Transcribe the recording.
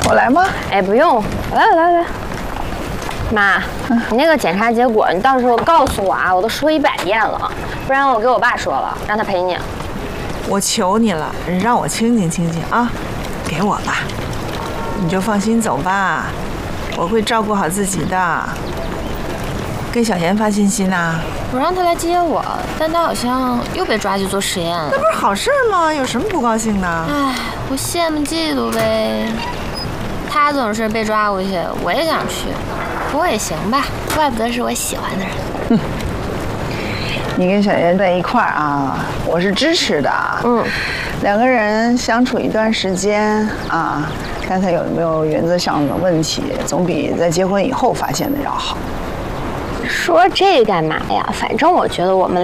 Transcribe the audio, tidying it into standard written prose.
我来吗？ 哎，不用，来。妈，你那个检查结果，你到时候告诉我啊，我都说100遍了，不然我给我爸说了，让他陪你。 我求你了，让我清静清静啊，给我吧，你就放心走吧，我会照顾好自己的。跟小贤发信息呢？ 我让他来接我，但他好像又被抓去做实验了。 那不是好事吗？有什么不高兴的？ 唉，我羡慕嫉妒呗。他总是被抓过去，我也想去，不过也行吧，怪不得是我喜欢的人。 你跟小贤在一块儿啊，我是支持的。两个人相处一段时间啊，看看有没有原则上的问题，总比在结婚以后发现的要好。 说这干嘛呀？反正我觉得我们